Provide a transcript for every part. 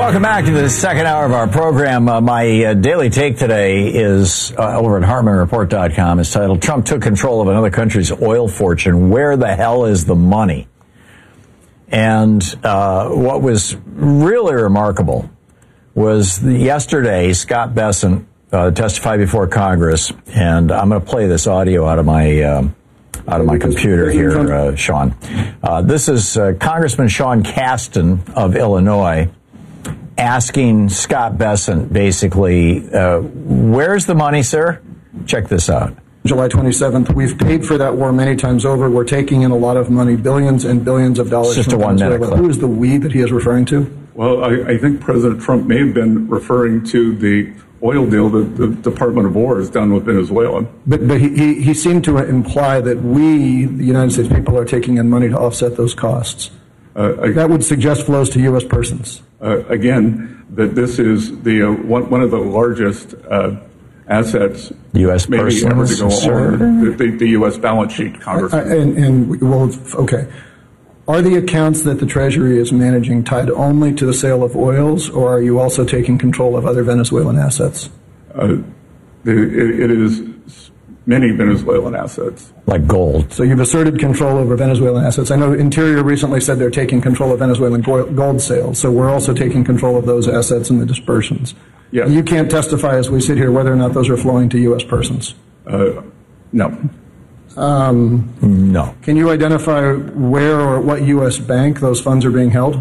Welcome back to the second hour of our program. My daily take today is over at HartmanReport.com. It's titled, Trump Took Control of Another Country's Oil Fortune. Where the hell is the money? And what was really remarkable was yesterday, Scott Bessent testified before Congress, and I'm going to play this audio out of my computer here, Sean. This is Congressman Sean Casten of Illinois asking Scott Bessent, basically, where's the money, sir? Check this out. July 27th, we've paid for that war many times over. We're taking in a lot of money, billions and billions of dollars. Just a 1 minute clip. Who is the we that he is referring to? Well, I think President Trump may have been referring to the oil deal that the Department of War has done with Venezuela. But he seemed to imply that we, the United States people, are taking in money to offset those costs. That would suggest flows to U.S. persons. Again, that this is the one of the largest assets U.S. maybe persons, ever to go on the U.S. balance sheet, Congressman. Okay. Are the accounts that the Treasury is managing tied only to the sale of oils, or are you also taking control of other Venezuelan assets? It is many Venezuelan assets. Like gold. So you've asserted control over Venezuelan assets. I know Interior recently said they're taking control of Venezuelan gold sales, so we're also taking control of those assets and the dispersions. Yes. You can't testify as we sit here whether or not those are flowing to U.S. persons? No. No. Can you identify where or what U.S. bank those funds are being held?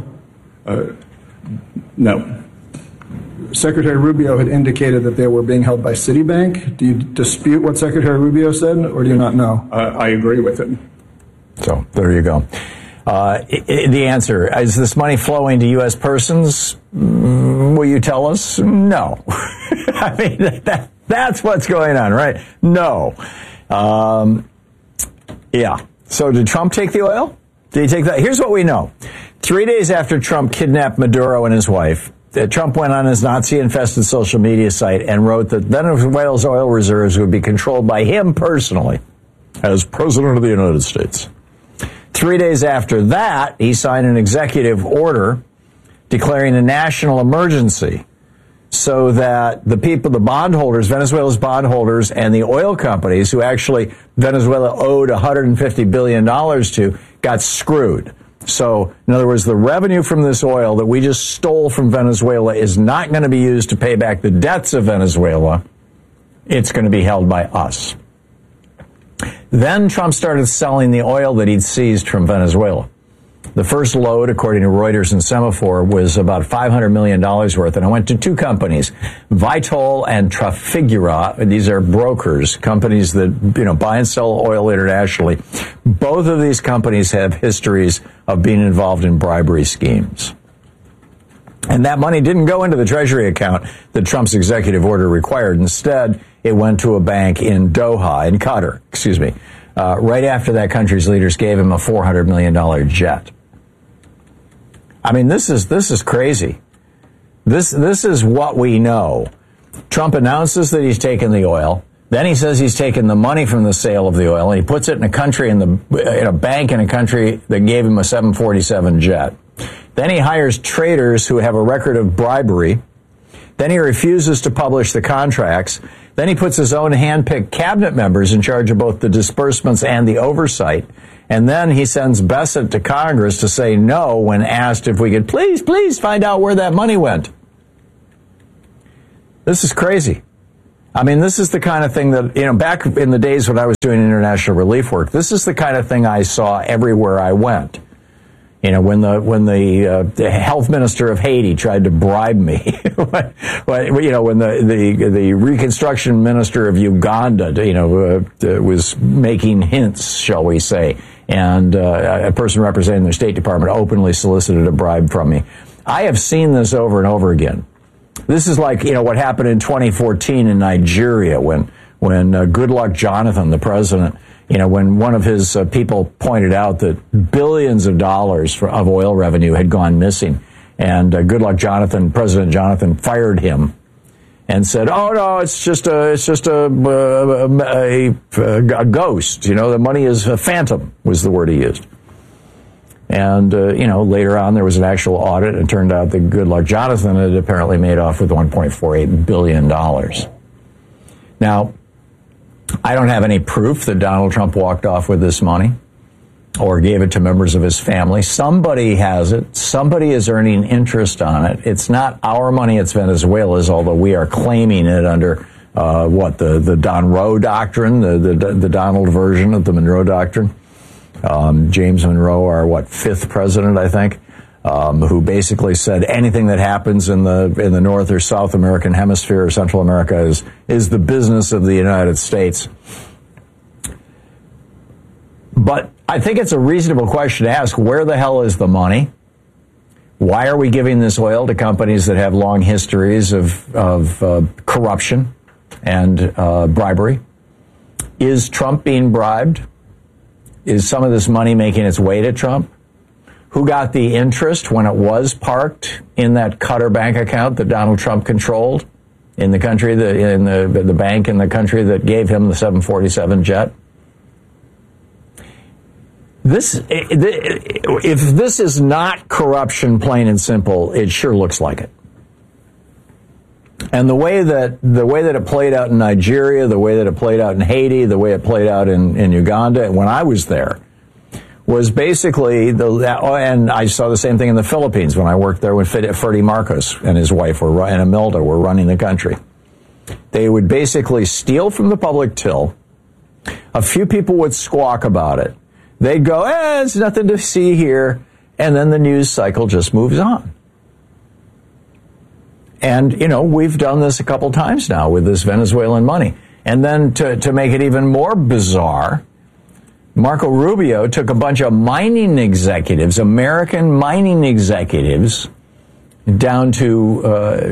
No. Secretary Rubio had indicated that they were being held by Citibank. Do you dispute what Secretary Rubio said, or do you not know? I agree with him. So there you go. The answer, is this money flowing to U.S. persons? Will you tell us? No. I mean, that's what's going on, right? No. Yeah. So did Trump take the oil? Did he take that? Here's what we know. 3 days after Trump kidnapped Maduro and his wife, Trump went on his Nazi-infested social media site and wrote that Venezuela's oil reserves would be controlled by him personally as President of the United States. 3 days after that, he signed an executive order declaring a national emergency so that the people, the bondholders, Venezuela's bondholders and the oil companies who actually Venezuela owed $150 billion to got screwed. So, in other words, the revenue from this oil that we just stole from Venezuela is not going to be used to pay back the debts of Venezuela. It's going to be held by us. Then Trump started selling the oil that he'd seized from Venezuela. The first load, according to Reuters and Semaphore, was about $500 million worth, and it went to two companies, Vitol and Trafigura. These are brokers, companies that, buy and sell oil internationally. Both of these companies have histories of being involved in bribery schemes. And that money didn't go into the Treasury account that Trump's executive order required. Instead, it went to a bank in Doha, in Qatar, right after that country's leaders gave him a $400 million jet. I mean, this is crazy. This is what we know. Trump announces that he's taken the oil. Then he says he's taken the money from the sale of the oil, and he puts it in a country in a bank in a country that gave him a 747 jet. Then he hires traders who have a record of bribery. Then he refuses to publish the contracts. Then he puts his own hand-picked cabinet members in charge of both the disbursements and the oversight. And then he sends Bessent to Congress to say no when asked if we could please find out where that money went. This is crazy. I mean, this is the kind of thing that, back in the days when I was doing international relief work, this is the kind of thing I saw everywhere I went. When the health minister of Haiti tried to bribe me, when the reconstruction minister of Uganda, was making hints, shall we say, and a person representing the State Department openly solicited a bribe from me. I have seen this over and over again. This is like, what happened in 2014 in Nigeria when Goodluck Jonathan, the president, when one of his people pointed out that billions of dollars of oil revenue had gone missing, and Goodluck Jonathan, President Jonathan, fired him and said, "Oh no, it's just a ghost. The money is a phantom," was the word he used. And, later on there was an actual audit, and it turned out that Goodluck Jonathan had apparently made off with $1.48 billion. Now, I don't have any proof that Donald Trump walked off with this money or gave it to members of his family. Somebody has it. Somebody is earning interest on it. It's not our money, it's Venezuela's, although we are claiming it under, the Don Roe Doctrine, the Donald version of the Monroe Doctrine. James Monroe, our fifth president, I think, who basically said anything that happens in the North or South American hemisphere or Central America is the business of the United States. But I think it's a reasonable question to ask, where the hell is the money? Why are we giving this oil to companies that have long histories of corruption and bribery? Is Trump being bribed? Is some of this money making its way to Trump? Who got the interest when it was parked in that Qatar bank account that Donald Trump controlled in the country, in the bank in the country that gave him the 747 jet? If this is not corruption, plain and simple, it sure looks like it. And the way that it played out in Nigeria, the way that it played out in Haiti, the way it played out in Uganda when I was there, was basically and I saw the same thing in the Philippines when I worked there when Ferdy Marcos and his wife and Imelda were running the country. They would basically steal from the public till. A few people would squawk about it. They'd go, it's nothing to see here. And then the news cycle just moves on. And, we've done this a couple times now with this Venezuelan money. And then to make it even more bizarre, Marco Rubio took a bunch of mining executives, American mining executives, down to,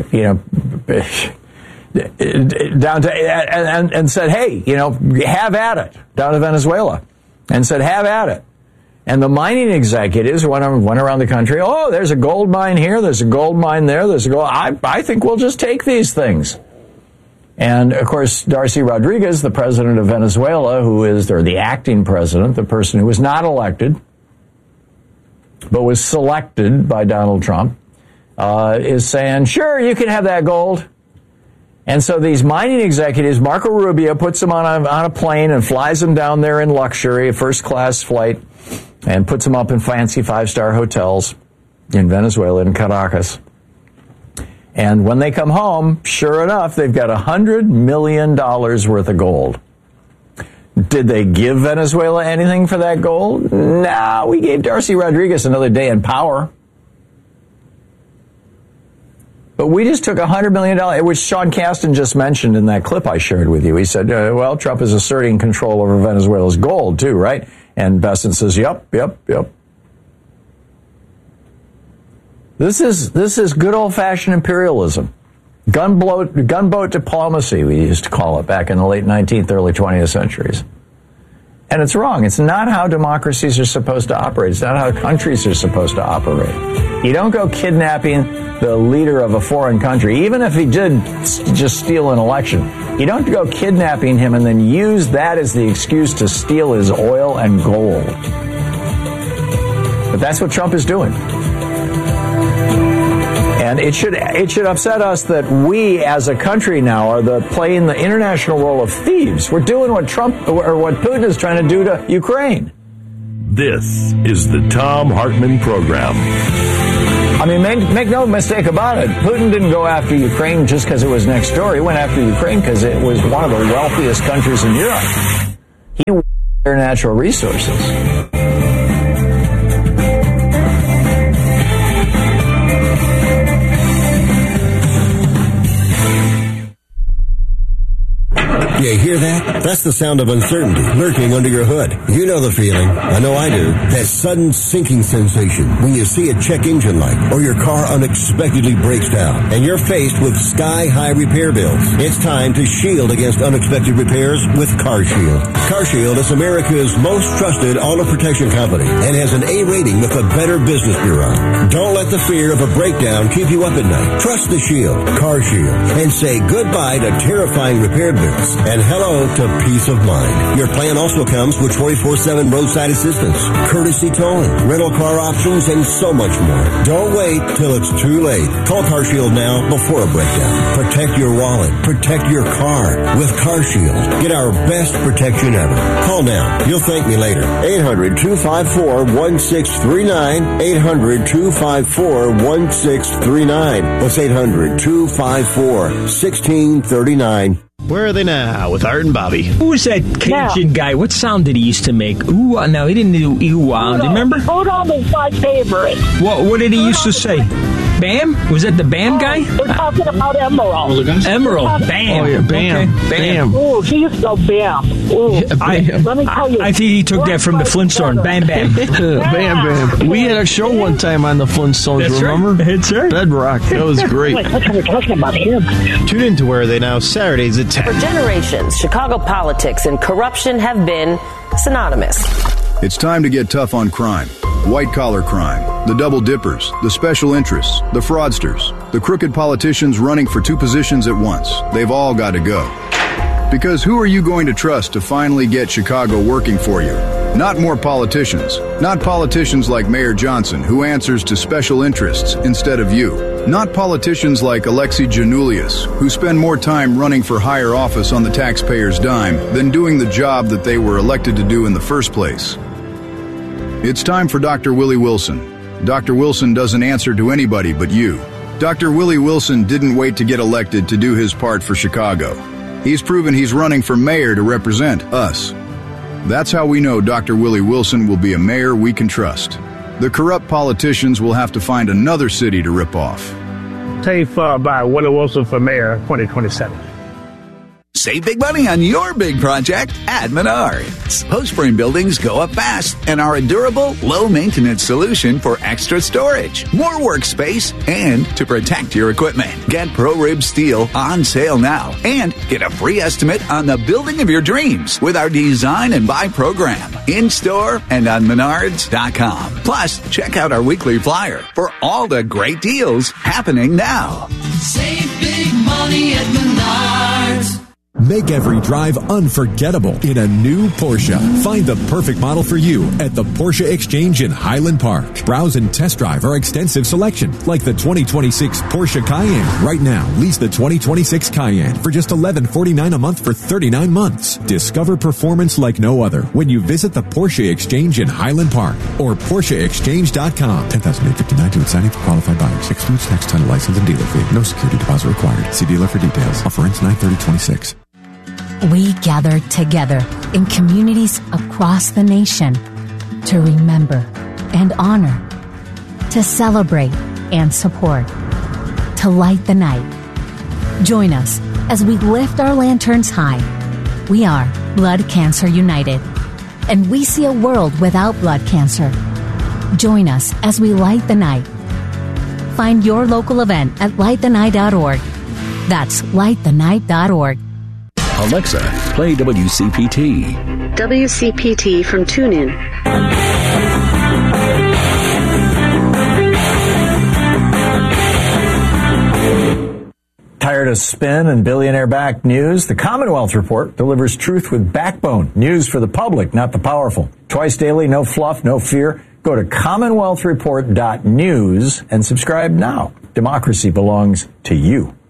and said, hey, have at it, down to Venezuela. And said, have at it. And the mining executives went around the country. Oh, there's a gold mine here. There's a gold mine there. There's a gold. I think we'll just take these things. And, of course, Darcy Rodriguez, the president of Venezuela, or the acting president, the person who was not elected, but was selected by Donald Trump, is saying, sure, you can have that gold. And so these mining executives, Marco Rubio puts them on a plane and flies them down there in luxury, a first-class flight, and puts them up in fancy five-star hotels in Venezuela, in Caracas. And when they come home, sure enough, they've got $100 million worth of gold. Did they give Venezuela anything for that gold? No, we gave Darcy Rodriguez another day in power. But we just took $100 million, which Sean Casten just mentioned in that clip I shared with you. He said, Trump is asserting control over Venezuela's gold, too, right? And Besson says, yep. This is good old-fashioned imperialism. Gunboat diplomacy, we used to call it back in the late 19th, early 20th centuries. And it's wrong. It's not how democracies are supposed to operate. It's not how countries are supposed to operate. You don't go kidnapping the leader of a foreign country, even if he did just steal an election. You don't go kidnapping him and then use that as the excuse to steal his oil and gold. But that's what Trump is doing. And it should upset us that we as a country now are playing the international role of thieves. We're doing what what Putin is trying to do to Ukraine. This is the Thom Hartmann Program. I mean, make no mistake about it. Putin didn't go after Ukraine just because it was next door. He went after Ukraine because it was one of the wealthiest countries in Europe. He wanted their natural resources. You hear that? That's the sound of uncertainty lurking under your hood. You know the feeling. I know I do. That sudden sinking sensation when you see a check engine light or your car unexpectedly breaks down and you're faced with sky-high repair bills. It's time to shield against unexpected repairs with CarShield. CarShield is America's most trusted auto protection company and has an A rating with the Better Business Bureau. Don't let the fear of a breakdown keep you up at night. Trust the Shield, CarShield, and say goodbye to terrifying repair bills and hello to peace of mind. Your plan also comes with 24/7 roadside assistance, courtesy towing, rental car options, and so much more. Don't wait till it's too late. Call CarShield now before a breakdown. Protect your wallet. Protect your car with CarShield. Get our best protection ever. Call now. You'll thank me later. 800-254-1639. 800-254-1639. That's 800-254-1639. Where are they now with Art and Bobby? Who was that Cajun guy? What sound did he used to make? Ooh, no, he didn't do ooh-ah. Do you remember? Udon is my favorite. What did he used to say? Bam? Was that the Bam guy? We're talking about Emerald. Emerald. Bam. Oh, yeah, Bam. Okay. Bam. Ooh, he used to go Bam. Ooh. Let me tell you. I think he took that from the Flintstones. Bam, bam. Bam. We had a show one time on the Flintstones, That's remember? Right. That's right. Bedrock. That was great. Wait, what are we talking about him? Tune in to Where Are They Now, Saturdays at 10. For generations, Chicago politics and corruption have been synonymous. It's time to get tough on crime. White-collar crime, the double dippers, the special interests, the fraudsters, the crooked politicians running for two positions at once. They've all got to go. Because who are you going to trust to finally get Chicago working for you? Not more politicians. Not politicians like Mayor Johnson, who answers to special interests instead of you. Not politicians like Alexi Giannoulias, who spend more time running for higher office on the taxpayer's dime than doing the job that they were elected to do in the first place. It's time for Dr. Willie Wilson. Dr. Wilson doesn't answer to anybody but you. Dr. Willie Wilson didn't wait to get elected to do his part for Chicago. He's proven he's running for mayor to represent us. That's how we know Dr. Willie Wilson will be a mayor we can trust. The corrupt politicians will have to find another city to rip off. TAFE by Willie Wilson for mayor 2027. Save big money on your big project at Menards. Post-frame buildings go up fast and are a durable, low-maintenance solution for extra storage, more workspace, and to protect your equipment. Get ProRib Steel on sale now and get a free estimate on the building of your dreams with our Design and Buy program in-store and on Menards.com. Plus, check out our weekly flyer for all the great deals happening now. Save big money at Menards. Make every drive unforgettable in a new Porsche. Find the perfect model for you at the Porsche Exchange in Highland Park. Browse and test drive our extensive selection, like the 2026 Porsche Cayenne. Right now, lease the 2026 Cayenne for just $1149 a month for 39 months. Discover performance like no other when you visit the Porsche Exchange in Highland Park or PorscheExchange.com. $10,859 to signing for qualified buyers. Excludes tax, title, license, and dealer fee. No security deposit required. See dealer for details. Offer ends 9/30/26. We gather together in communities across the nation to remember and honor, to celebrate and support, to light the night. Join us as we lift our lanterns high. We are Blood Cancer United, and we see a world without blood cancer. Join us as we light the night. Find your local event at lightthenight.org. That's lightthenight.org. Alexa, play WCPT. WCPT from TuneIn. Tired of spin and billionaire-backed news? The Commonwealth Report delivers truth with backbone. News for the public, not the powerful. Twice daily, no fluff, no fear. Go to CommonwealthReport.news and subscribe now. Democracy belongs to you.